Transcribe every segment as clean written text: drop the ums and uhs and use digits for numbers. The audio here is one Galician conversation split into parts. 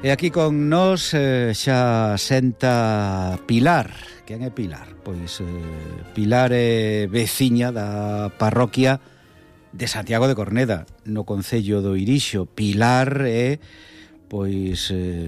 E aquí con nós xa senta Pilar. Quen é Pilar? Pois Pilar é veciña da parroquia de Santiago de Corneda, no concello do Irixo. Pilar é, pois,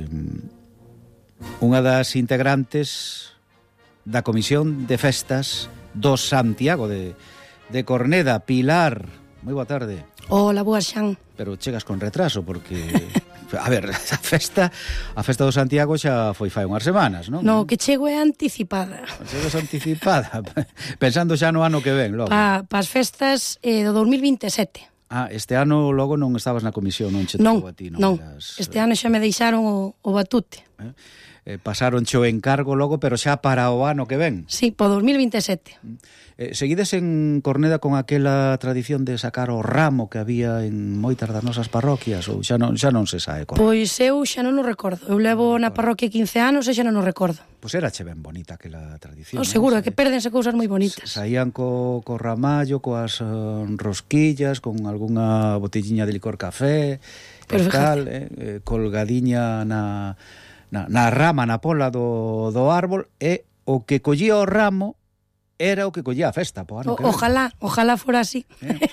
unha das integrantes da Comisión de Festas do Santiago de Corneda. Pilar, moi boa tarde. Hola, boa, Xan. Pero chegas con retraso porque... A ver, a festa do Santiago xa foi fai unhas semanas, non? No, que chego é anticipada. Chegas anticipada, pensando xa no ano que ven, logo. Pa as festas do 2027. Ah, este ano logo non estabas na comisión, non che tocou a ti, non? Este ano xa me deixaron o batute. Pasaronche o encargo logo, pero xa para o ano que ven. Sí, po 2027. Seguides en Corneda con aquela tradición de sacar o ramo que había en moitas das nosas parroquias, ou xa non se sae? Pois eu xa non o recordo. Eu levo na parroquia 15 anos e xa non o recordo. Pois era che ben bonita aquela tradición. Seguro, é que pérdense cousas moi bonitas. Saían co ramallo, coas rosquillas, con algunha botelliña de licor café, e tal, colgadiña na rama, na pola do árbol, e o que collía o ramo era o que collía a festa, po ano que ven. Ojalá fora así.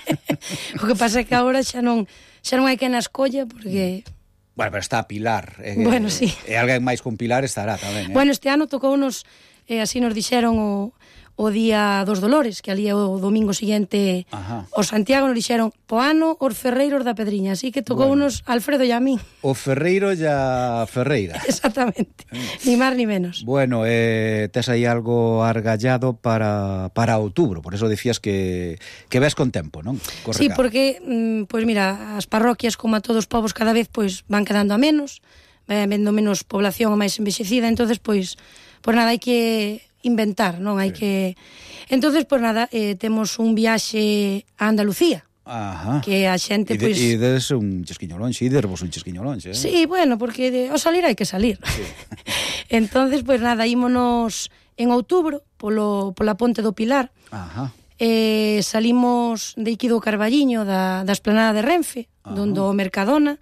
O que pasa é que agora xa non hai quen as colla, porque... Bueno, pero está Pilar. Bueno, sí. E alguén máis con Pilar estará tamén, Bueno, este ano tocounos, así nos dixeron o Día dos Dolores, que ali é o domingo siguiente. Ajá. O Santiago nos dixeron po ano os ferreiros da Pedriña, así que tocounos Alfredo e a min. O ferreiro e a ferreira. Exactamente, ni máis ni menos. Bueno, tes aí algo argallado para outubro, por eso decías que ves con tempo, non? Sí, porque, pois mira, as parroquias, como a todos os povos, cada vez pois van quedando a menos, vai habendo menos población máis envexecida, entonces pois nada, hai que inventar, non? Hai que... Entonces, pois nada, temos un viaxe a Andalucía. Ajá. Que a xente, pois... E des un chesquiño lonxe, un chesquiño lonxe, Sí, bueno, porque ao salir hai que salir. Sí. Entonces, pois nada, ímonos en outubro, pola Ponte do Pilar. Ajá. Salimos de Iki do Carballiño, da esplanada de Renfe, do Mercadona,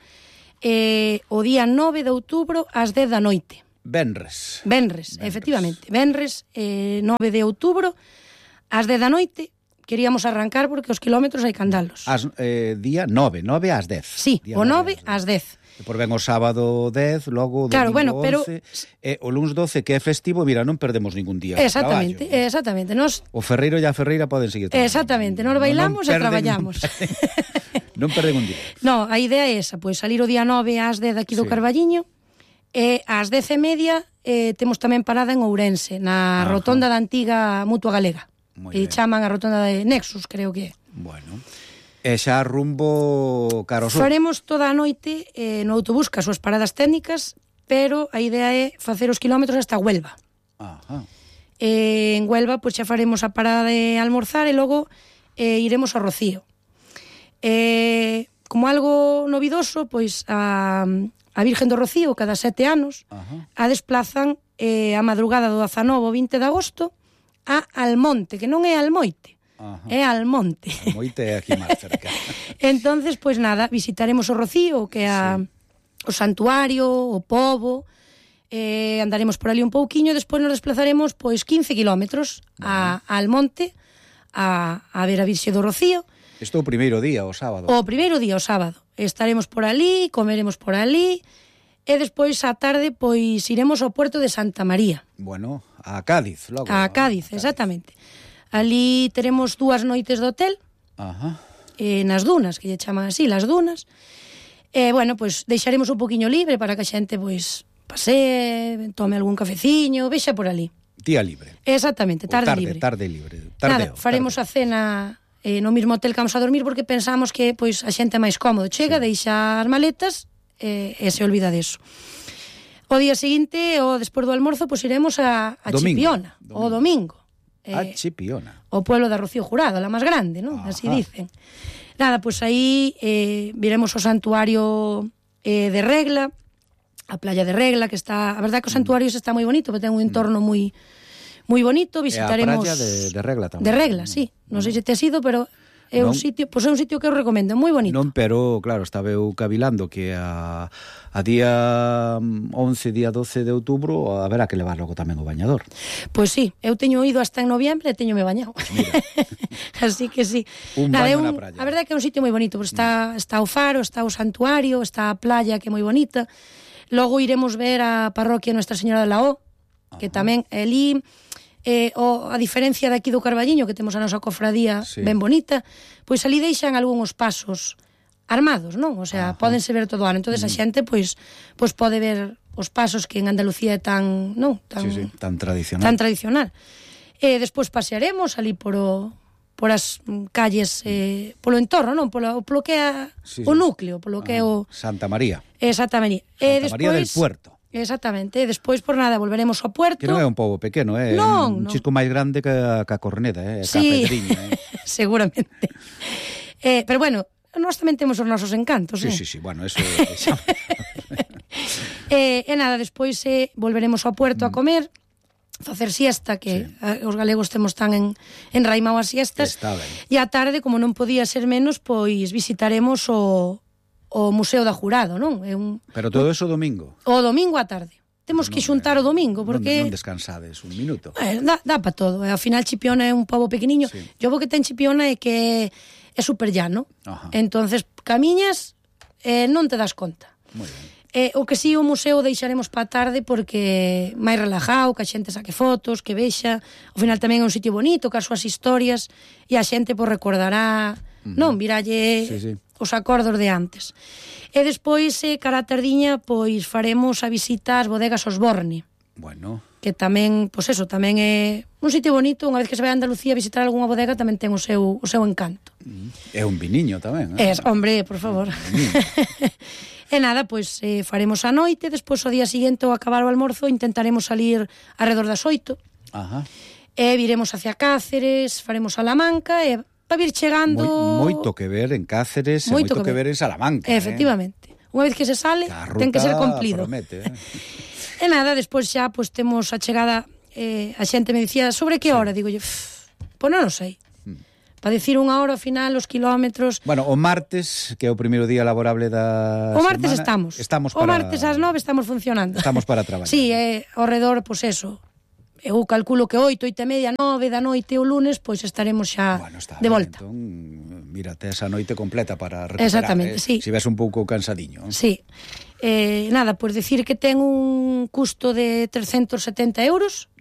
o día 9 de outubro ás 10 da noite. Venres, efectivamente. Venres, 9 de outubro, ás 10 da noite, queríamos arrancar porque os kilómetros hai que andalos. Día 9 ás 10. Sí, o 9 ás 10. Por ben o sábado 10, logo o claro, domingo bueno, 11, o luns 12, que é festivo, mira, non perdemos ningún día. Exactamente. O ferreiro e a ferreira poden seguir traballando. Exactamente, nos bailamos e traballamos. Non perden un día. No, a idea é esa, pois salir o día 9 ás 10 aquí do Carballiño, e ás 10:30 temos tamén parada en Ourense, na rotonda da antiga Mutua Galega. E chaman a rotonda de Nexus, creo que é. Bueno, e xa rumbo caro sur. Faremos toda a noite no autobús cas súas paradas técnicas, pero a idea é facer os kilómetros hasta Huelva. Ajá. En Huelva, pois xa faremos a parada de almorzar e logo iremos ao Rocío. Como algo novidoso, pois a Virgen do Rocío, cada 7 anos, a desplazan a madrugada do 19 ao 20 de agosto a Almonte, que non é Almoite, é Almonte. Almoite é aquí máis cerca. Entonces, pois nada, visitaremos o Rocío, que é o santuario, o pobo, andaremos por ali un pouquiño, e despois nos desplazaremos pois 15 kilómetros a Almonte, a ver a Virxe do Rocío. Isto é o primeiro día, o sábado. O primeiro día, o sábado. Estaremos por ali, comeremos por ali, e despois á tarde, pois, iremos ao Puerto de Santa María. Bueno, a Cádiz, logo. A Cádiz, exactamente. Ali teremos 2 noites de hotel, nas dunas, que lle chaman así, las dunas. Bueno, pois, deixaremos un poquinho libre para que a xente, pois, pasee, tome algún cafeciño, vexa por ali. Día libre. Exactamente, tarde libre. Tarde libre. Nada, faremos a cena no mesmo hotel que vamos a dormir, porque pensamos que pois a xente é máis cómodo. Chega, deixa as maletas e se olvida deso. O día seguinte, ou despois do almorzo, pois iremos a Chipiona, o domingo. A Chipiona. O pueblo da Rocío Jurado, la máis grande, non? Así dicen. Nada, pois aí viremos o santuario de Regla, a playa de Regla, que está... A verdade que o santuario está moi bonito, porque ten un entorno moi bonito, visitaremos... E a praia de Regla tamén. De Regla, sí. Non sei se te has ido, pero É un sitio, pois é un sitio que eu recomendo, moi bonito. Non, pero, claro, estaba eu cavilando que a día 11, día 12 de outubro haberá que levar logo tamén o bañador. Pois sí, eu teño ido hasta en noviembre e teñome bañado. Mira. Así que sí. Un baño na praia. A verdade é que é un sitio moi bonito, porque está o faro, está o santuario, está a playa que é moi bonita. Logo iremos ver a parroquia Nuestra Señora de la O, que tamén é ali... a diferencia daqui do Carballiño, que temos a nosa cofradía ben bonita, pois ali deixan algúns pasos armados, non? O sea, pódense ver todo o ano. Entonces a xente pois pode ver os pasos que en Andalucía é tan, non, tan tradicional. Tan tradicional. Despois pasearemos ali por as calles, polo entorno, non? Polo que é o núcleo, polo que é o Santa María. Exactamente. Santa María del Puerto. Exactamente, despois por nada volveremos ao Puerto. Que non é un pobo pequeno, un chisco máis grande que a Corneda, sí, que a Pedriña. Seguramente. Pero bueno, nós tamén temos os nosos encantos. Sí, bueno, eso... nada, despois volveremos ao Puerto a comer, facer siesta, que os galegos temos tan enraimado as siestas. E a tarde, como non podía ser menos, pois visitaremos o Museo da Jurado, non? Pero todo eso domingo? O domingo á tarde. Temos que xuntar o domingo, porque... Non descansades un minuto. Dá para todo. Ao final Chipiona é un pobo pequeniño. O bo que ten Chipiona é que é super llano. Entonces camiñas non te das conta. Moi ben. O que si o museo deixaremos para a tarde porque máis relajado, que a xente saque fotos, que vexa. Ao final tamén é un sitio bonito, que as súas historias, e a xente recordará, non, viralle os acordos de antes. E despois, cara a tardiña, pois faremos a visita ás bodegas Osborne. Bueno. Que tamén, pois eso, tamén é un sitio bonito. Unha vez que se vai a Andalucía a visitar algunha bodega tamén ten o seu encanto. É un viniño tamén, Hombre, por favor. E nada, pois faremos a noite, despois o día seguinte ao acabar o almorzo intentaremos salir alrededor das 8. E viremos hacia Cáceres, faremos Salamanca e para vir chegando... Moito que ver en Cáceres e moito que ver en Salamanca. Efectivamente. Unha vez que se sale, ten que ser cumplido. Promete, E nada, despois xa pois temos a chegada, a xente me dicía, sobre que hora? Digo yo, pois non o sei. Para dicir unha hora ao final, os kilómetros... Bueno, o martes, que é o primeiro día laborable da semana... O martes estamos. O martes ás 9 estamos funcionando. Estamos para traballar. Sí, ao redor, pois eso... Eu calculo que 8, 8:30, 9 da noite o lunes, pois estaremos xa de volta. Entón, mírate esa noite completa para recuperar. Exactamente, sí. Si ves un pouco cansadiño. Sí. Nada, pois dicir que ten un custo de 370 euros.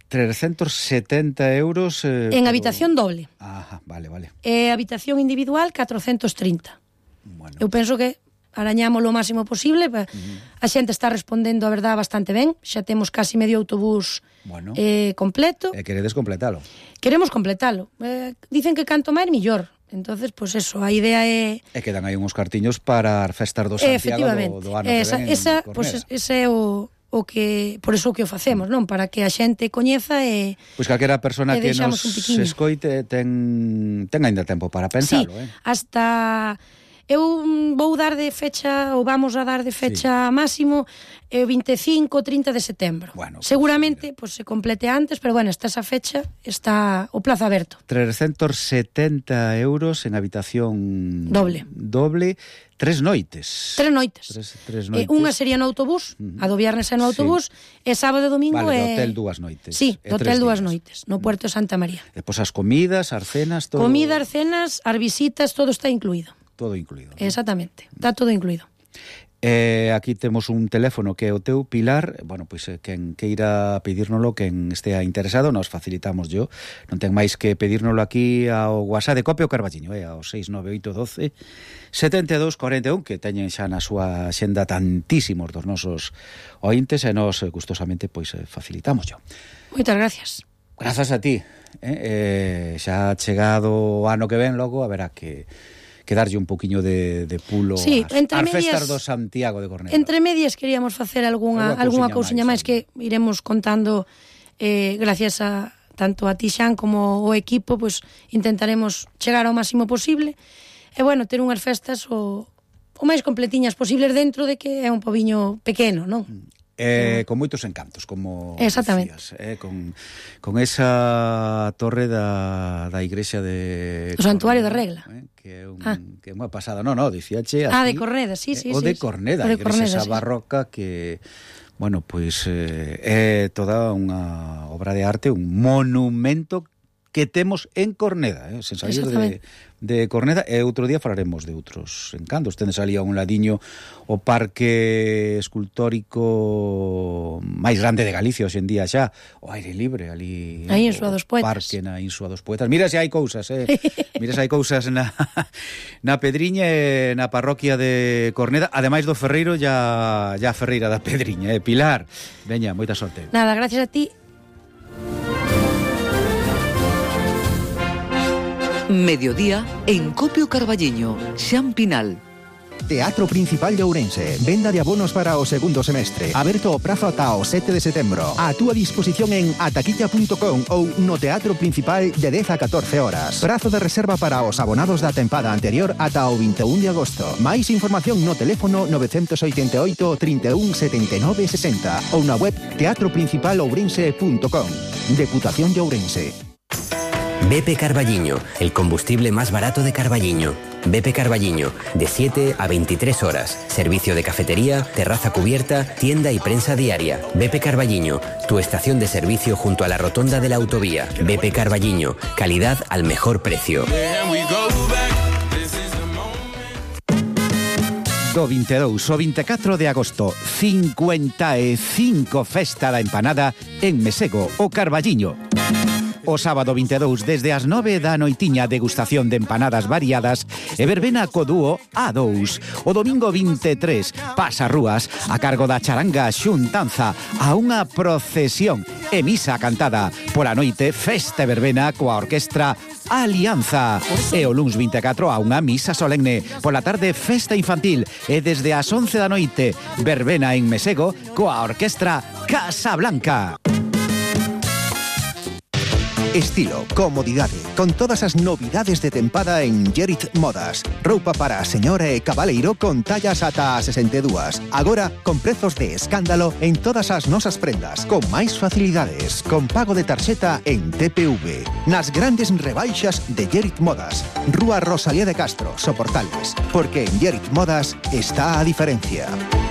370 euros... en habitación doble. Vale. Habitación individual, 430. Bueno. Eu penso que arañamos o máximo posible. A xente está respondendo, a verdade, bastante ben. Xa temos casi medio autobús completo. E queredes completalo? Queremos completalo. Dicen que canto máis, millor. Entonces, pois eso, a idea é... E quedan aí uns cartiños para as festas do Santiago do ano que ven en Corneda. Ese é o que, por eso o que o facemos, non? Para que a xente coñeza e... Pois calquera persona que nos escoite ten ainda tempo para pensalo, hasta... Eu vou dar de fecha, ou vamos a dar de fecha máximo 25 ou 30 de setembro. Bueno, seguramente se complete antes, pero bueno, hasta esa fecha está o plazo aberto. 370 euros en habitación doble 3 noites. 3 noites. Tres noites. Unha sería no autobús, a do viernes é no autobús, e sábado e domingo de hotel 2 noites. Sí, de hotel 2 noites, no Puerto de Santa María. Depois as comidas, as cenas, todo... Comidas, cenas, as visitas, todo está incluído. Todo incluído. Exactamente, está todo incluído. Aquí temos un teléfono que é o teu, Pilar. Bueno, pois quen queira pedírnolo, quen estea interesado, nos facilitamos yo. Non ten máis que pedírnolo aquí ao WhatsApp de Copia o Carballiño, ao 69812 7241, que teñen xa na súa xenda tantísimos dos nosos ointes e nos gustosamente pois facilitamos yo. Moitas gracias. Grazas a ti. Xa chegado o ano que ven logo, a verá que darlle un poquinho de pulo ás festas do Santiago de Corneda. Entre medias queríamos facer algunha cousiña máis que iremos contando, gracias a tanto a ti, Xan, como o equipo, pois intentaremos chegar ao máximo posible e, bueno, ter unhas festas o máis completiñas posibles dentro de que é un pobiño pequeno, non? con moitos encantos, como exactamente. Decías, con esa torre da igrexa de o Santuario da Regla, que é unha pasada. No, dicíache así. De Corneda, sí. O de Corneda, a igrexa barroca que, bueno, pois é toda unha obra de arte, un monumento que temos en Corneda, sen salir de Corneda, e outro día falaremos de outros encantos. Tendes ali a un ladiño o parque escultórico máis grande de Galicia hoxe en día xa, o aire libre ali, aí en Súa dos Poetas, parque na Insua dos Poetas. Mira se hai cousas, mira se hai cousas na Pedriña e na parroquia de Corneda, ademais do Ferreiro ya Ferreira da Pedriña. Pilar, veña, moita sorte. Nada, gracias a ti. Mediodía en Copio Carballiño, Xan Pinal. Teatro Principal de Ourense. Venda de abonos para o segundo semestre. Aberto o prazo ata o 7 de setembro. A túa disposición en ataquilla.com ou no Teatro Principal de 10 a 14 horas. Prazo de reserva para os abonados da tempada anterior ata o 21 de agosto. Máis información no teléfono 988 31 79 60 ou na web teatroprincipalourense.com. Deputación de Ourense. BP Carballiño, el combustible más barato de Carballiño. BP Carballiño, de 7 a 23 horas. Servicio de cafetería, terraza cubierta, tienda y prensa diaria. BP Carballiño, tu estación de servicio junto a la rotonda de la autovía. BP Carballiño, calidad al mejor precio. Do 22 ao 24 de agosto, 55 Festa da Empanada en Mesego, o Carballiño. O sábado 22, desde as 9 da noitiña, degustación de empanadas variadas e verbena co dúo A2. O domingo 23, pasa rúas a cargo da charanga xuntanza a unha procesión e misa cantada. Pola noite, festa e verbena coa orquestra Alianza. E o luns 24 a unha misa solemne. Pola tarde, festa infantil. E desde as 11 da noite, verbena en Mesego coa orquestra Casablanca. Estilo, comodidade, con todas as novidades de tempada en Gerit Modas. Roupa para señora e cabaleiro con tallas ata 62. Agora, con prezos de escándalo en todas as nosas prendas, con máis facilidades, con pago de tarxeta en TPV. Nas grandes rebaixas de Gerit Modas. Rúa Rosalía de Castro, Soportales. Porque en Gerit Modas está a diferencia.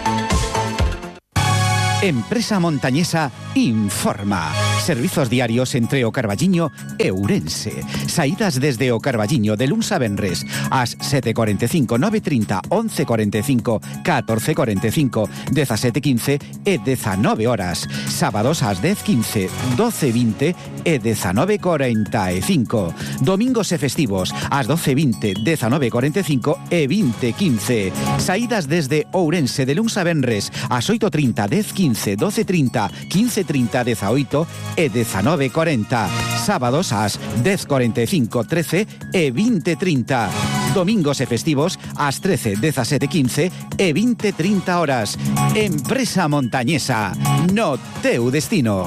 Empresa Montañesa informa. Servizos diarios entre o Carballiño e Ourense. Saídas desde o Carballiño de luns a venres ás 7:45, 9:30, 11:45, 14:45, 17:15 e 19 horas. Sábados ás 10:15, 12:20 e 19:45. Domingos e festivos ás 12:20, 19:45 e 20:15. Saídas desde Ourense de luns a venres ás 8:30, 10:15, 12:30, 15:30, 18 e 19:40. Sábados ás 10:45, 13 e 20:30. Domingos e festivos ás 13, 17:15 e 20:30 horas. Empresa Montañesa, no teu destino.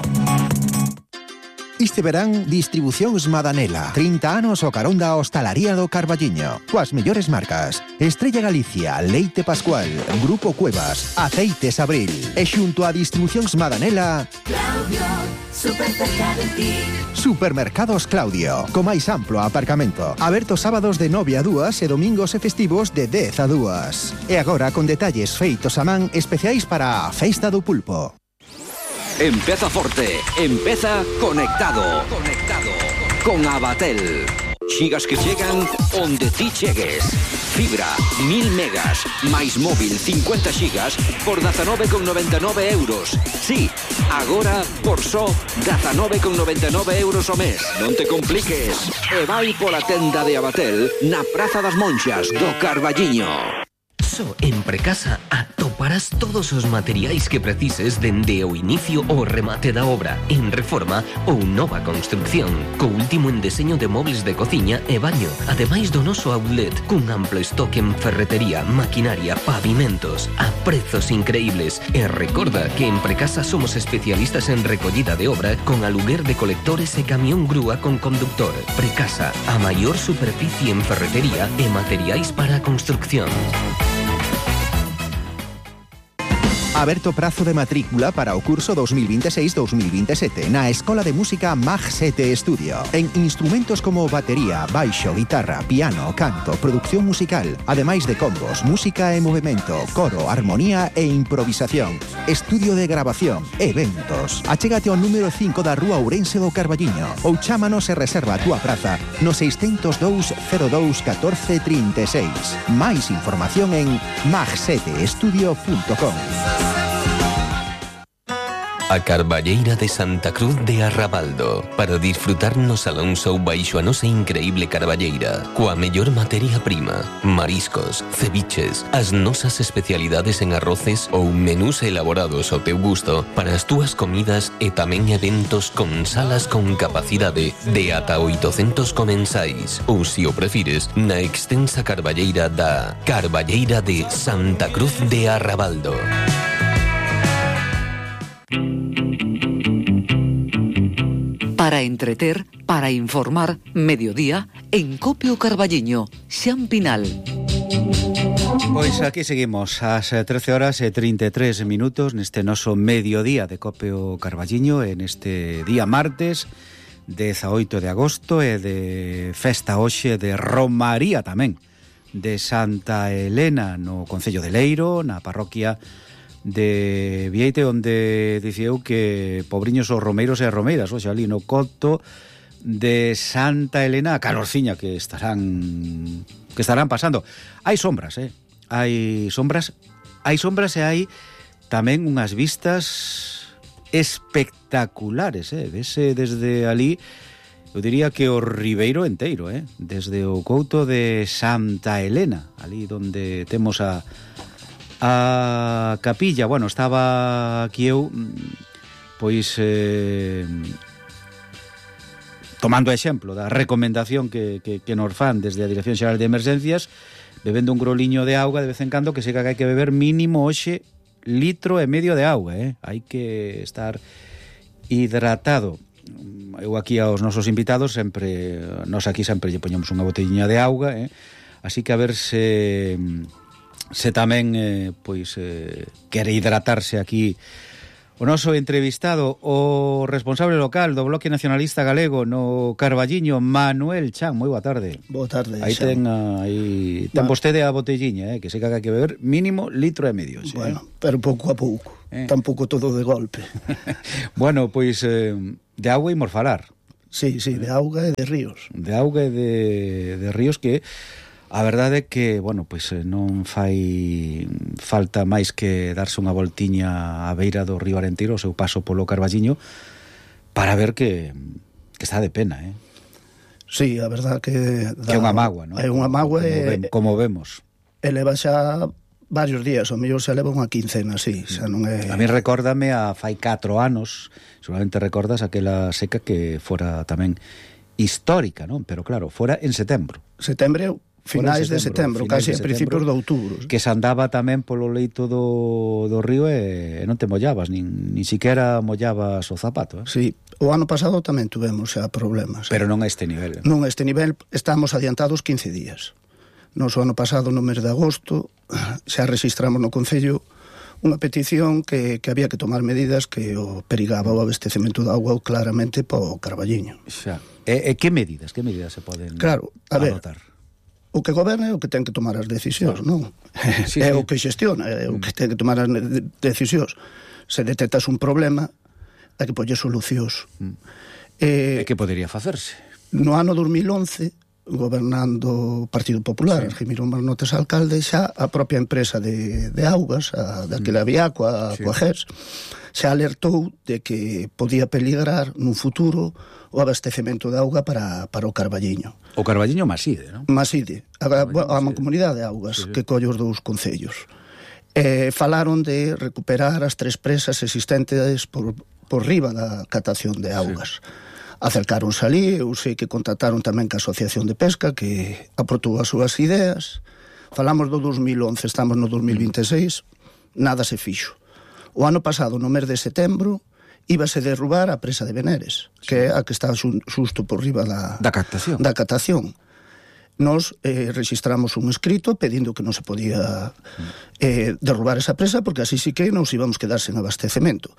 Este verán, Distribucións Madanela. 30 anos o carón da hostalaría do Carballiño. Coas mellores marcas: Estrella Galicia, Leite Pascual, Grupo Cuevas, Aceites Abril. E xunto a Distribucións Madanela, Claudio, super cerca de ti. Supermercados Claudio, co máis amplo aparcamento. Aberto sábados de 9 a 2 e domingos e festivos de 10 a 2. E agora con detalles feitos a man especiais para a Festa do Pulpo. Empeza forte, empeza conectado. Con Abatel. Xigas que chegan onde ti chegues. Fibra, 1000 megas, máis móvil 50 xigas por 19,99 euros. Sí, agora por só 19,99 euros o mes. Non te compliques. E vai pola tenda de Abatel na Praza das Monxas do Carballiño. En Precasa atoparás todos os materiais que precises dende o inicio ao remate da obra, en reforma ou nova construcción, co último en deseño de mobles de cociña e baño, ademais do noso outlet, cun amplo estoque en ferretería, maquinaria, pavimentos, a prezos increíbles. E recorda que en Precasa somos especialistas en recollida de obra con aluguer de colectores e camión grúa con conductor. Precasa, a maior superficie en ferretería e materiais para a construcción. Aberto prazo de matrícula para o curso 2026-2027 na Escola de Música Mag 7 Estudio. En instrumentos como batería, baixo, guitarra, piano, canto, producción musical, ademais de combos, música e movimento, coro, armonía e improvisación, estudio de grabación, eventos. Achégate ao número 5 da Rúa Ourense do Carballiño ou chámanos e reserva a túa praza no 602 02 14 36. Máis información en mag7estudio.com. A Carballeira de Santa Cruz de Arrabaldo, para disfrutar no Salón Show baixo a nosa increíble carballeira, coa mellor materia prima, mariscos, ceviches, as nosas especialidades en arroces ou menús elaborados ao teu gusto para as túas comidas e tamén eventos con salas con capacidade de ata 800 comensais, ou se o prefires, na extensa carballeira da Carballeira de Santa Cruz de Arrabaldo. Para entreter, para informar, mediodía, en Copio Carballiño, Xampinal. Pois aquí seguimos ás 13 horas e 33 minutos neste noso mediodía de Copio Carballiño, en este día martes 18 de agosto e de festa hoxe de Romaría tamén de Santa Elena no Concello de Leiro, na parroquia de Vieite, onde dicía eu que pobriños os romeiros e as romeiras, hoxe ali no coto de Santa Elena, a calorciña que estarán pasando. Hai sombras, hai sombras e hai tamén unhas vistas espectaculares, vese desde ali, eu diría que o Ribeiro enteiro, desde o couto de Santa Elena, ali donde temos a capilla. Bueno, estaba aquí eu pois tomando exemplo da recomendación que nos fan desde a Dirección Xeral de Emergencias, bebendo un groliño de auga de vez en cando, que sei que hai que beber mínimo hoxe 1,5 litros de auga, hai que estar hidratado. Eu aquí aos nosos invitados nos aquí sempre lle poñemos unha botelliña de auga, así que a ver se tamén quere hidratarse aquí o noso entrevistado, o responsable local do Bloque Nacionalista Galego no Carballiño, Manuel Chan. Moi boa tarde. Boa tarde. Aí ten vostede a botelliña, que se caga que beber mínimo 1,5 litros. Bueno, pero pouco a pouco, tampouco todo de golpe. Bueno, pois de auga imos falar. Sí, de auga e de ríos. De auga e de ríos, que a verdade é que, bueno, pois non fai falta máis que darse unha voltiña á beira do río Arenteiro, o seu paso polo Carballiño, para ver que está de pena, Sí, a verdade que é unha mágoa, non? É unha mágoa como vemos. Eleva xa varios días, o mellor se leva unha quincena, sí, xa non é... A mí recórdame a fai 4 anos, seguramente recordas aquela seca que fora tamén histórica, non? Pero claro, fora en setembro. Finais de setembro, casi a principios de outubro. Que se andaba tamén polo leito do río e non te mollabas, nin siquiera mollabas o zapato. Sí, o ano pasado tamén tuvemos xa problemas. Pero non a este nivel. Non a este nivel, estamos adiantados 15 días. Nos o ano pasado, no mes de agosto, xa registramos no Concello unha petición que había que tomar medidas que o perigaba o abastecemento de auga claramente po Carballiño. Xa. E que medidas se poden adotar? O que goberna é o que ten que tomar as decisións, non? Sí, é o que xestiona, é o que ten que tomar as decisións. Se detectas un problema, hai que poñer solucións. E que podería facerse? No ano 2011, gobernando o Partido Popular, Argimiro Marnotes alcalde, xa a propia empresa de augas, daquela Viacua, coa GES, xa alertou de que podía peligrar nun futuro o abastecemento de auga para o Carballiño. O Carballiño Maside, non? Maside, a Mancomunidade de Augas, que colle os dous concellos. Falaron de recuperar as 3 presas existentes por riba da catación de augas. Acercáronse ali, eu sei que contactaron tamén ca Asociación de Pesca, que aportou as súas ideas. Falamos do 2011, estamos no 2026, nada se fixo. O ano pasado, no mes de setembro, íbase derrubar a presa de Veneres, que é a que está xusto por riba da catación. Nos registramos un escrito pedindo que non se podía derrubar esa presa, porque así sí que nos íbamos quedar sen abastecemento.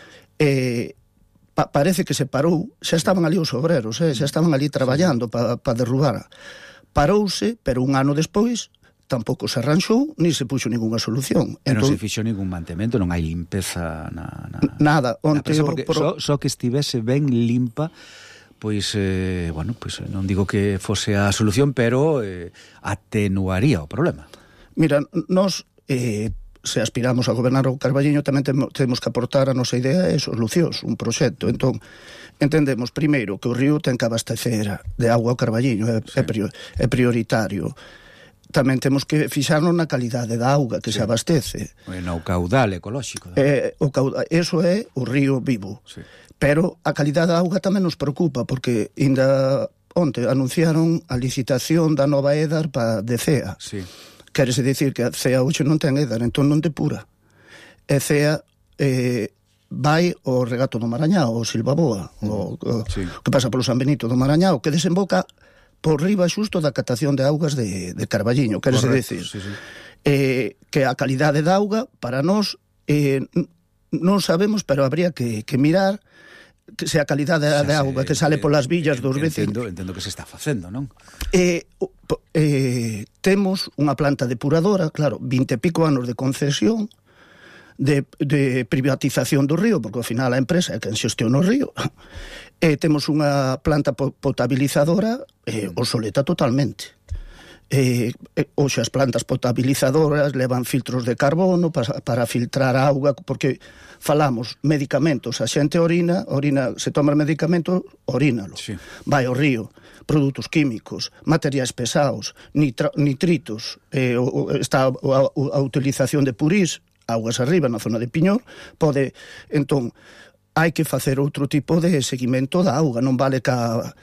Parece que se parou, xa estaban ali os obreros, xa estaban ali traballando para derrubar. Parouse, pero un ano despois tampouco se arranxou, ni se puxo ninguna solución. Non se fixo ningún mantemento, non hai limpeza nada. Onte porque só que estivese ben limpa, pois, pois non digo que fose a solución, pero atenuaría o problema. Mira, nós, se aspiramos a gobernar o Carballiño, tamén temos que aportar a nosa idea e solucións, un proxecto. Entón, entendemos, primeiro, que o río ten que abastecer de agua ao Carballiño, é prioritario. Tamén temos que fixarnos na calidade da auga que se abastece. No caudal ecolóxico. Eso é o río vivo. Sí. Pero a calidade da auga tamén nos preocupa, porque ainda onte anunciaron a licitación da nova EDAR para de CEA. Sí. Quérese dicir que a CEA hoxe non ten EDAR, entón non depura. E CEA vai ao regato do Marañao, o Silvaboa, que pasa polo San Benito do Marañao, que desemboca por riba xusto da captación de augas de Carballiño, quérese dicir. Sí. Que a calidade da auga, para nós, non sabemos, pero habría que mirar que se a calidade de auga que sale polas villas dos vecinos. Entendo que se está facendo, non? Temos unha planta depuradora, claro, 20 e pico anos de concesión, de privatización do río, porque ao final a empresa é quen xestiona o río. Temos unha planta potabilizadora obsoleta totalmente. Hoxe as plantas potabilizadoras levan filtros de carbono para filtrar a auga, porque falamos medicamentos, a xente orina, se toma medicamentos, orínalo. Sí. Vai ao río, produtos químicos, materiais pesados, nitritos, está a utilización de purís, augas arriba na zona de Piñor, entón, hai que facer outro tipo de seguimento da auga, non vale clorar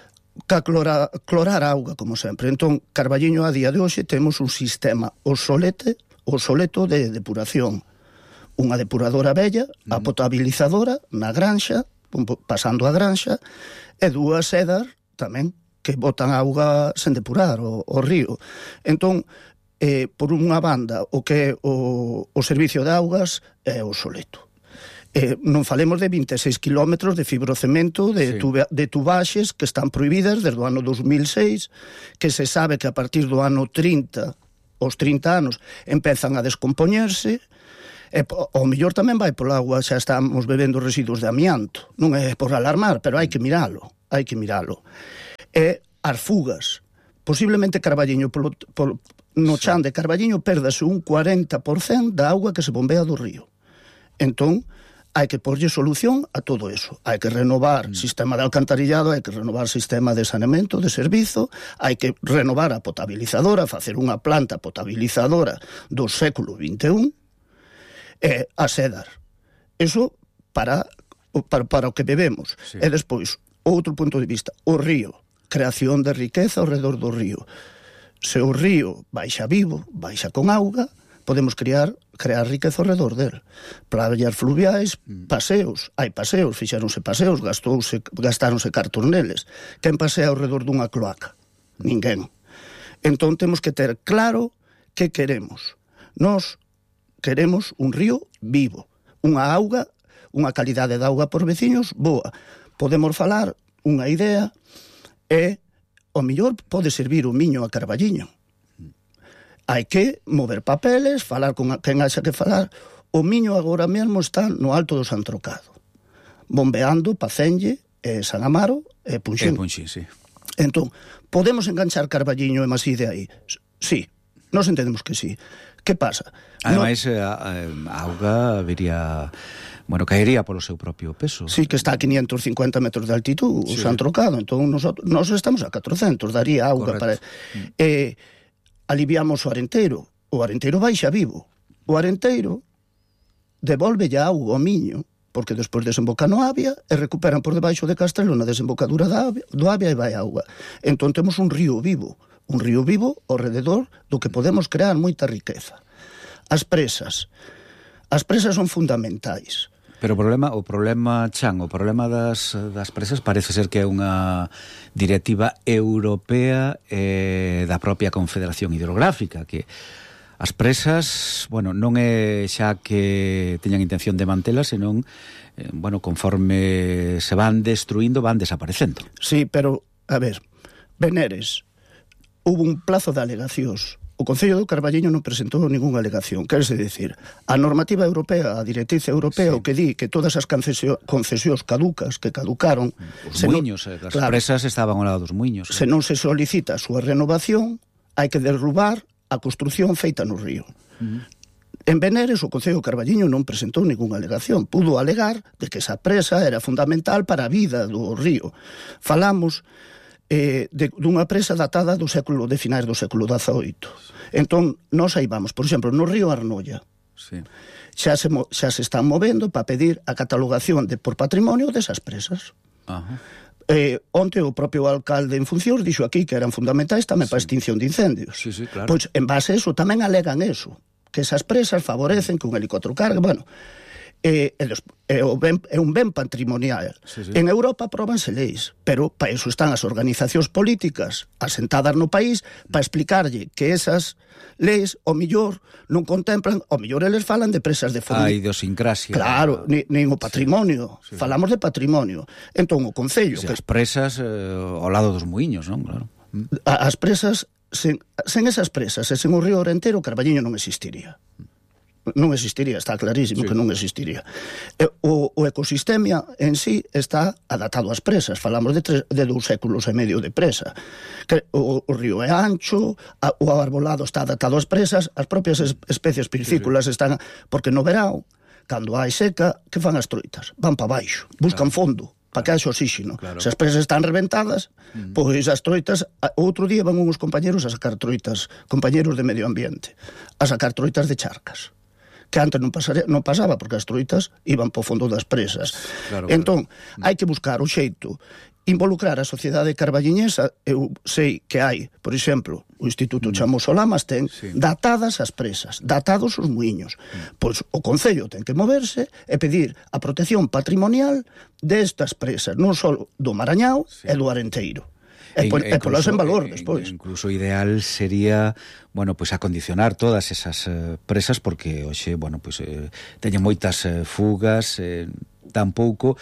a auga, como sempre. Entón, Carballiño, a día de hoxe, temos un sistema obsoleto de depuración. Unha depuradora bella, a potabilizadora, na granxa, pasando a granxa, e dúas EDAR, tamén, que botan auga sen depurar o río. Entón, por unha banda, o que é o servicio de augas é obsoleto. Non falemos de 26 kilómetros de fibrocemento, de tubaxes que están prohibidas desde o ano 2006, que se sabe que a partir do ano 30, os 30 anos, empezan a descompoñerse, e ao mellor tamén vai pola agua, xa estamos bebendo residuos de amianto. Non é por alarmar, pero hai que miralo. E as fugas. Posiblemente Carballiño, no chan de Carballiño, perdase un 40% da auga que se bombea do río. Entón, hai que porlle solución a todo eso. Hai que renovar sistema de alcantarillado, hai que renovar sistema de saneamento, de servizo, hai que renovar a potabilizadora, facer unha planta potabilizadora do século XXI, e a SEDAR. Eso para o que bebemos. Sí. E despois, outro punto de vista, o río, creación de riqueza ao redor do río. Se o río baixa vivo, baixa con auga, podemos crear riqueza ao redor del. Playas fluviais, paseos. Hai paseos, fixéronse paseos, gastáronse cartos neles. Quen pasea ao redor dunha cloaca? Ninguén. Entón temos que ter claro que queremos. Nós queremos un río vivo, unha auga, unha calidade de auga por veciños boa. Podemos falar unha idea e ao mellor pode servir o Miño a Carballiño. Hai que mover papeles, falar con quen haxa que falar. O Miño agora mesmo está no alto do San Trocado, bombeando Pacenlle, San Amaro e Punxín. Sí. Entón, podemos enganchar Carballiño e Maside aí? Sí, nós entendemos que sí. Que pasa? Ademais, a auga caería polo seu propio peso. Sí, que está a 550 metros de altitud, o San Trocado. Entón, nós estamos a 400, daría auga. Aliviamos o Arenteiro. O Arenteiro baixa vivo. O Arenteiro devolve a auga ao Miño, porque despois desemboca no Avia e recuperan por debaixo de Castrelo na desembocadura do Avia e vai a auga. Entón temos un río vivo ao rededor do que podemos crear moita riqueza. As presas son fundamentais. Pero o problema, Chan, o problema das presas parece ser que é unha directiva europea da propia Confederación Hidrográfica, que as presas, bueno, non é xa que teñan intención de mantelas, senón, bueno, conforme se van destruindo, van desaparecendo. Sí, pero, a ver, Veneres, hubo un plazo de alegacións. O Concello do Carballiño non presentou ningunha alegación. Querese dicir, a normativa europea, a directriz europea, o que di que todas as concesións caducas, que caducaron... Os muiños, as presas estaban ao lado dos muiños. Se non se solicita a súa renovación, hai que derrubar a construción feita no río. En Veneres, o Concello do Carballiño non presentou ningunha alegación. Pudo alegar de que esa presa era fundamental para a vida do río. Falamos dunha presa datada de finais do século XVIII. Entón, nós aí vamos, por exemplo, no río Arnolla, xa se están movendo para pedir a catalogación por patrimonio desas presas. Onte o propio alcalde en funcións dixo aquí que eran fundamentais tamén para a extinción de incendios. Claro. Pois, en base a eso, tamén alegan eso, que esas presas favorecen que un helicóptero cargue, bueno... é un ben patrimonial. En Europa apróbanse leis, pero para eso están as organizacións políticas asentadas no país para explicarlle que esas leis, o mellor, non contemplan, o mellor eles falan de presas de fondo. A idiosincrasia. Claro, nin o patrimonio. Falamos de patrimonio. Entón, o Concello... As presas ao lado dos muiños, non? Claro. As presas, sen esas presas e sen o río Orentero, o Carballiño non existiría. Non existiría, está clarísimo que non existiría. O ecosistema en sí está adaptado ás presas. Falamos de 2 séculos e medio de presa. O río é ancho, o arbolado está adaptado ás presas, as propias especies piscícolas están... Porque no verão, cando hai seca, que fan as troitas? Van para baixo, buscan fondo, para que haxe oxígeno. Se as presas están reventadas, pois as troitas... Outro día van uns compañeros a sacar troitas, compañeros de medio ambiente, a sacar troitas de charcas, que antes non pasaba, porque as troitas iban po fondo das presas. Entón, hai que buscar o xeito, involucrar a sociedade carballiñesa. Eu sei que hai, por exemplo, o Instituto Chamoso Lamas ten datadas as presas, datados os muiños. Pois o Concello ten que moverse e pedir a protección patrimonial destas presas, non só do Marañao e do Arenteiro. E polas en valor despois. Incluso ideal sería, bueno, pues acondicionar todas esas presas, porque hoxe, bueno, pues teñen moitas fugas, tampouco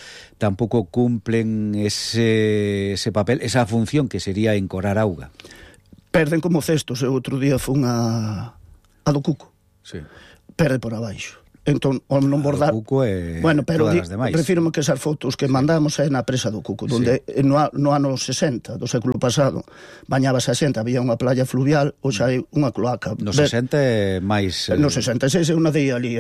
cumplen ese papel, esa función que sería encorar auga. Perden como cestos. Eu outro día fun a do Cuco. Perde por abaixo. Entón, ao non bordar... Bueno, pero prefiro que esas fotos que mandamos é na presa do Cuco, donde no ano 60 do século pasado bañábase a xente, había unha playa fluvial, ou xa hai unha cloaca. No 60 é máis... No 66 eu nadei ali,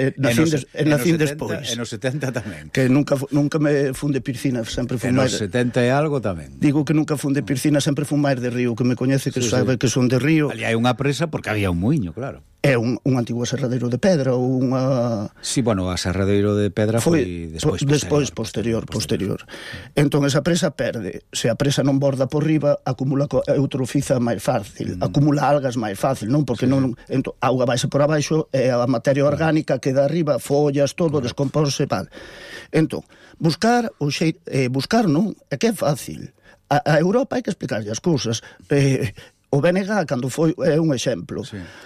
nacín despois. E no 70 tamén. Que nunca me fun de piscina, sempre fun máis... E no 70 e algo tamén. Digo que nunca fun de piscina, sempre fun máis de río, que me coñece, que sabe que son de río. Ali hai unha presa porque había un muiño, claro. É un antigo aserradeiro de pedra ou unha... Sí, bueno, o aserradeiro de pedra foi despois posterior. Entón esa presa perde. Se a presa non borda por riba, acumula eutrofiza máis fácil, acumula algas máis fácil, non? Porque non, entón, a auga vaise por abaixo e a materia orgánica queda arriba, follas, todo, descompóse, vale. Entón, buscar non, é que é fácil. A Europa hai que explicarlle as cousas. O BNG, cando foi, é un exemplo.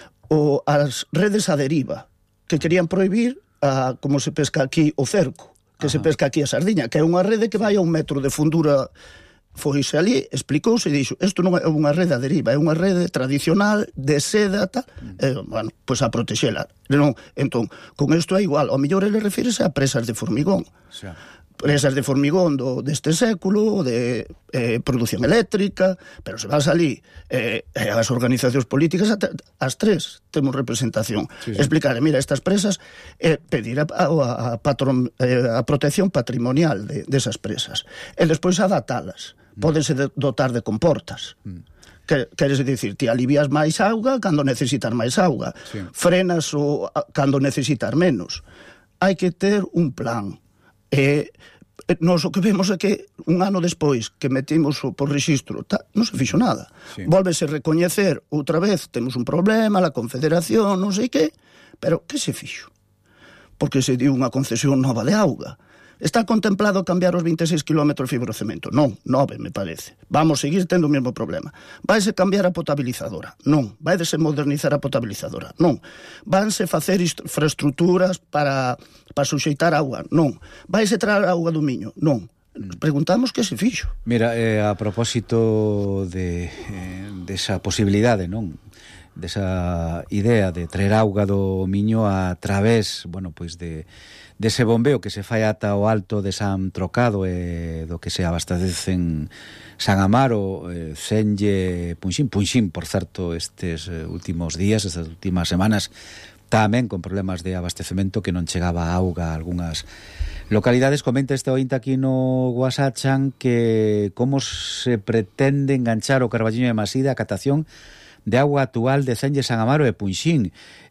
As redes a deriva, que querían prohibir como se pesca aquí o cerco, que se pesca aquí a sardiña, que é unha rede que vai a 1 metro de fundura. Foise ali, explicouse e dixo, isto non é unha rede a deriva, é unha rede tradicional de seda, tal. Bueno, pois a protexela. Entón, con isto é igual, ao mellor ele refírese a presas de formigón. Presas de formigón deste século, de produción eléctrica, pero se vas ali, as organizacións políticas, as tres temos representación. Explicar, mira, estas presas, pedir a protección patrimonial desas presas. E despois adaptalas. Pódense dotar de comportas. Queres dicir, ti alivias máis auga cando necesitas máis auga. Frenas cando necesitas menos. Hai que ter un plan. Nos o que vemos é que un ano despois que metimos por rexistro non se fixo nada. Volvese recoñecer outra vez, temos un problema, a Confederación, non sei que, pero que se fixo? porque se dio unha concesión nova de auga. Está contemplado cambiar os 26 km fibrocemento? Non, 9 me parece. Vamos seguir tendo o mesmo problema. Vaise cambiar a potabilizadora? Non. Vaise modernizar a potabilizadora? Non. Vanse facer infraestructuras para suxeitar auga? Non. Vaise traer auga do Miño? Non. Preguntamos que se fixo. Mira, a propósito de esa posibilidade, non? Desa idea de traer auga do Miño a través, bueno, pois dese bombeo que se fai ata o alto de San Trocado e do que se abastece en San Amaro, Senlle, Punxín, por certo, estes últimos días, estas últimas semanas, tamén con problemas de abastecemento que non chegaba a auga a algunhas localidades. Comenta este ointe aquí no WhatsApp, Chan, que como se pretende enganchar o Carballiño de Masida a catación de agua actual de Senlle, San Amaro e Punxín.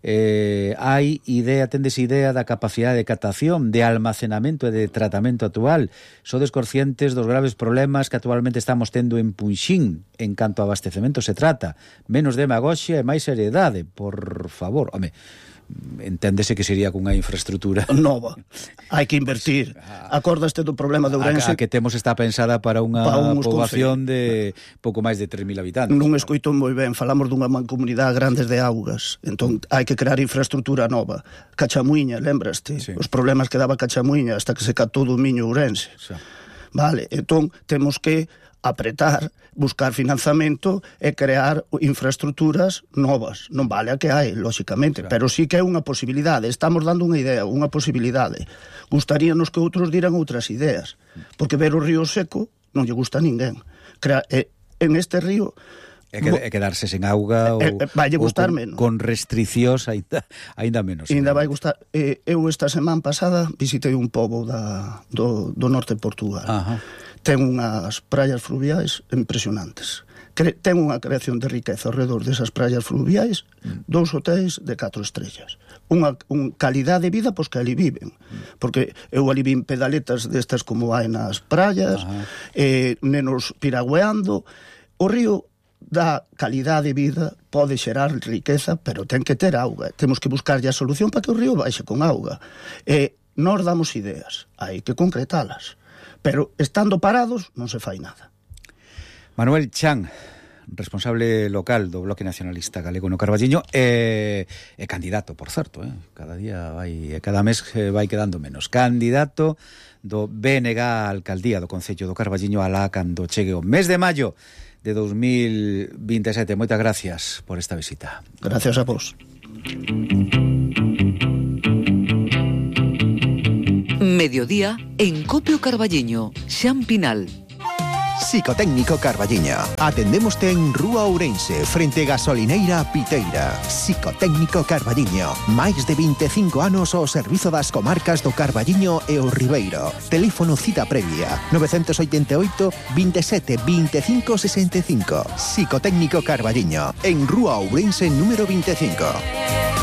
Tendes idea da capacidade de catación, de almacenamento e de tratamento actual? Sodes conscientes dos graves problemas que actualmente estamos tendo en Punxín en canto a abastecemento se trata? Menos demagoxia e máis seriedade, por favor. Home, enténdese que sería cunha infraestructura nova. Hai que invertir. Acordaste do problema de Ourense? A que temos está pensada para unha poboación de pouco máis de 3.000 habitantes. Non escoito moi ben, falamos dunha mancomunidade grandes de augas, entón hai que crear infraestructura nova. Cachamuiña, lembraste? Sí. Os problemas que daba Cachamuiña hasta que se catou do Miño Ourense. Sí. Vale, entón temos que apretar, buscar financiamento e crear infraestructuras novas. Non vale a que hai, lóxicamente, claro, pero sí que é unha posibilidade. Estamos dando unha idea, unha posibilidade. Gustaríanos que outros diran outras ideas, porque ver o río seco non lle gusta a ninguén. En este río é quedarse sen auga ou vai gustar menos. Con restriccións aínda menos. Ainda vai gustar. Eu esta semana pasada visitei un pobo do norte de Portugal. Ajá. Ten unhas praias fluviais impresionantes. Ten unha creación de riqueza ao redor desas praias fluviais, 2 hotéis de 4 estrellas. Unha calidade de vida pois que ali viven. Porque eu ali vin pedaletas destas como hai nas praias, nenos piragüeando. O río dá calidade de vida, pode xerar riqueza, pero ten que ter auga. Temos que buscarlle a solución para que o río baixe con auga. Nós damos ideas, hai que concretalas. Pero estando parados non se fai nada. Manuel Chan, responsable local do Bloque Nacionalista Galego no Carballiño, e candidato, por certo, cada mes vai quedando menos. Candidato do BNG á alcaldía do Concello do Carballiño alá cando chegue o mes de maio de 2027. Moitas gracias por esta visita. Gracias a vos. Mediodía en Copio Carballiño, Xampinal. Psicotécnico Carballiño. Atendémoste en Rúa Ourense, frente Gasolineira Piteira. Psicotécnico Carballiño. Máis de 25 anos ao servizo das comarcas do Carballiño e o Ribeiro. Teléfono cita previa 988 27 25 65. Psicotécnico Carballiño, en Rúa Ourense número 25.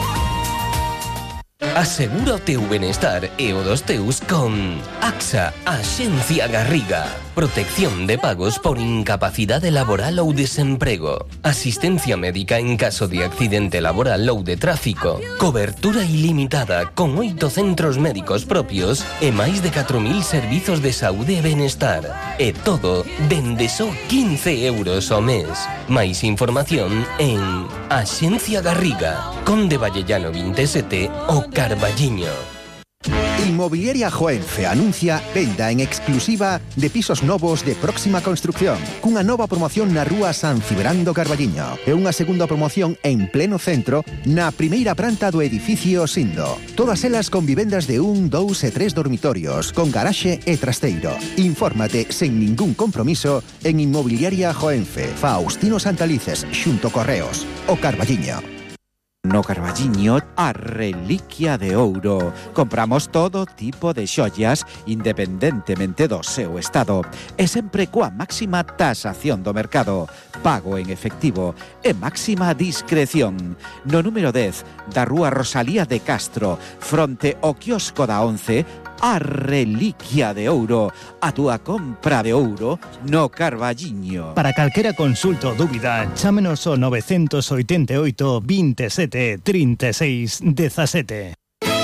Asegura o teu benestar e o dos teus con AXA, Axencia Garriga. Protección de pagos por incapacidade laboral ou desemprego. Asistencia médica en caso de accidente laboral ou de tráfico. Cobertura ilimitada con 8 centros médicos propios e máis de 4.000 servizos de saúde e benestar. E todo dende só 15 euros ao mes. Máis información en Axencia Garriga, Conde Vallellano 27 o Carballiño. Inmobiliaria Joenfe anuncia venda en exclusiva de pisos novos de próxima construcción, cunha nova promoción na rúa San Cibrán do Carballiño e unha segunda promoción en pleno centro na primeira planta do edificio Sindo. Todas elas con vivendas de 1, 2 e 3 dormitorios, con garaxe e trasteiro. Infórmate sen ningún compromiso en Inmobiliaria Joenfe, Faustino Santalices, xunto Correos, o Carballiño. No Carballiño, a reliquia de ouro. Compramos todo tipo de xollas independentemente do seu estado e sempre coa máxima tasación do mercado, pago en efectivo e máxima discreción. No número 10 da rúa Rosalía de Castro, fronte ao quiosco da 11, a reliquia de ouro, a túa compra de ouro no Carballiño. Para calquera consulta ou dúbida, chámenos ao 988 27 36 17.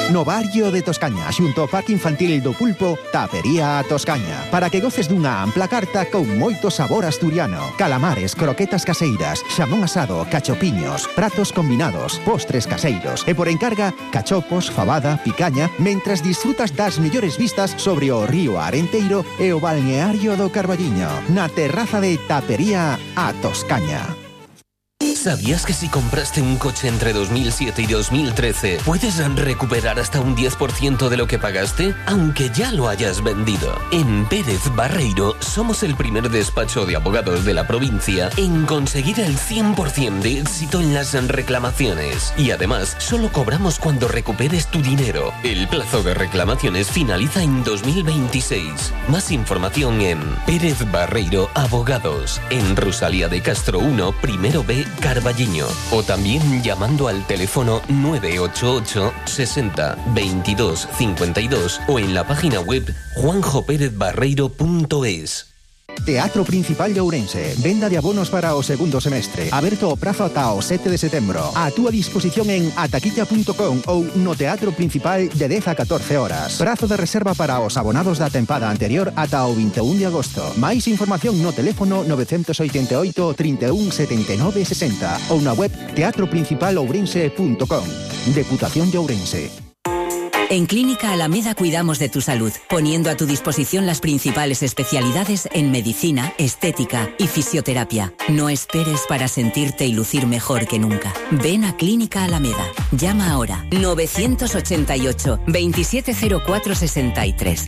No barrio de Toscaña, xunto ao Parque Infantil do Pulpo, Tapería a Toscaña, para que goces dunha ampla carta con moito sabor asturiano. Calamares, croquetas caseiras, xamón asado, cachopiños, pratos combinados, postres caseiros e por encarga, cachopos, fabada, picaña, mentras disfrutas das mellores vistas sobre o río Arenteiro e o balneario do Carballiño, na terraza de Tapería a Toscaña. ¿Sabías que si compraste un coche entre 2007 y 2013 puedes recuperar hasta un 10% de lo que pagaste, aunque ya lo hayas vendido? En Pérez Barreiro somos el primer despacho de abogados de la provincia en conseguir el 100% de éxito en las reclamaciones. Y además, solo cobramos cuando recuperes tu dinero. El plazo de reclamaciones finaliza en 2026. Más información en Pérez Barreiro Abogados, en Rosalía de Castro 1, primero B, Carballiño, o también llamando al teléfono 988 60 22 52 o en la página web juanjoperezbarreiro.es. Teatro Principal de Ourense. Venda de abonos para o segundo semestre. Aberto o prazo ata o 7 de setembro. A túa disposición en ataquilla.com ou no Teatro Principal de 10 a 14 horas. Prazo de reserva para os abonados da tempada anterior ata o 21 de agosto. Máis información no teléfono 988 31 79 60 ou na web teatroprincipalourense.com. Deputación de Ourense. En Clínica Alameda cuidamos de tu salud, poniendo a tu disposición las principales especialidades en medicina, estética y fisioterapia. No esperes para sentirte y lucir mejor que nunca. Ven a Clínica Alameda. Llama ahora 988 2704 63.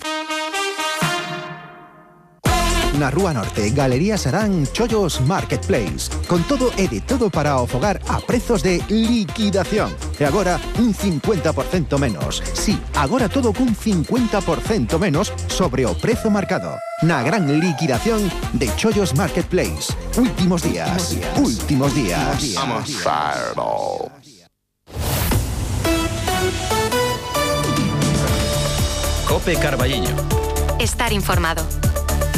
Na Rúa Norte, Galería Sarán, Chollos Marketplace. Con todo e de todo para o fogar a prezos de liquidación. E agora, un 50% menos. Sí, agora todo cun 50% menos sobre o prezo marcado. Na gran liquidación de Chollos Marketplace. Últimos días. Últimos días. Vamos a Cope Carballiño. Estar informado.